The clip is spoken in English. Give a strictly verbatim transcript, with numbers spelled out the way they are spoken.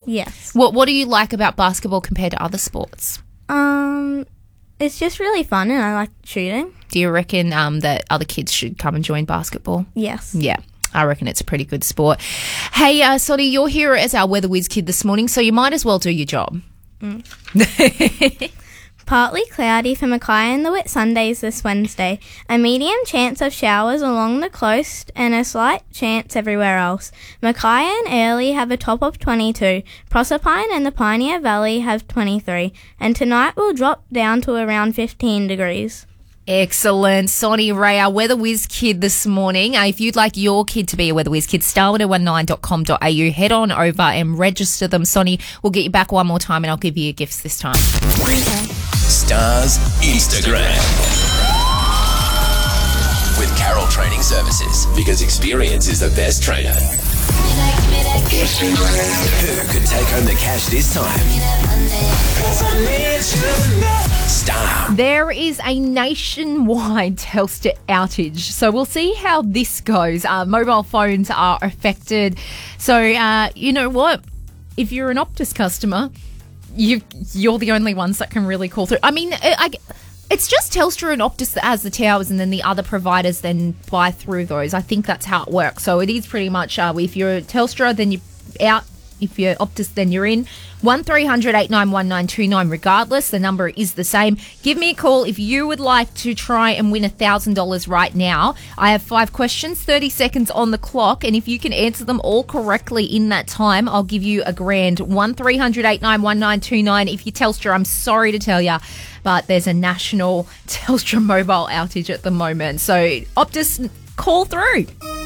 Yes. What What do you like about basketball compared to other sports? Um, it's just really fun and I like shooting. Do you reckon um, that other kids should come and join basketball? Yes. Yeah. I reckon it's a pretty good sport. Hey, uh, Soddy, you're here as our Weather Whiz kid this morning, so you might as well do your job. Mm. Partly cloudy for Mackay and the Whit Sundays this Wednesday. A medium chance of showers along the coast and a slight chance everywhere else. Mackay and Airlie have a top of twenty-two. Proserpine and the Pioneer Valley have twenty-three. And tonight will drop down to around fifteen degrees. Excellent. Sonny Ray, our Weather Whiz kid this morning. Uh, if you'd like your kid to be a Weather Whiz kid, star one oh one nine dot com dot a u. Head on over and register them. Sonny, we'll get you back one more time and I'll give you your gifts this time. Okay. Stars Instagram. With Carroll Training Services. Because experience is the best trainer. Who could take home the cash this time? Star. There is a nationwide Telstra outage, so we'll see how this goes. Uh, mobile phones are affected. So, uh, you know what? If you're an Optus customer, you, you're the only ones that can really call through. I mean, I, I, it's just Telstra and Optus that has the towers, and then the other providers then buy through those. I think that's how it works. So it is pretty much, uh, if you're Telstra, then you're out. If you're Optus, then you're in. one three hundred eight nine one nine two nine. Regardless, the number is the same. Give me a call if you would like to try and win one thousand dollars right now. I have five questions, thirty seconds on the clock, and if you can answer them all correctly in that time, I'll give you a grand. one three hundred eight nine one nine two nine. If you're Telstra, I'm sorry to tell you, but there's a national Telstra mobile outage at the moment. So Optus, call through.